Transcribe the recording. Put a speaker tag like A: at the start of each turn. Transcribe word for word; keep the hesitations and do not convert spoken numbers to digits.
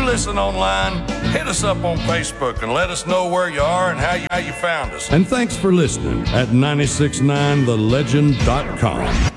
A: listen online, hit us up on Facebook and let us know where you are and how you, how you found us.
B: And thanks for listening at nine six nine the legend dot com.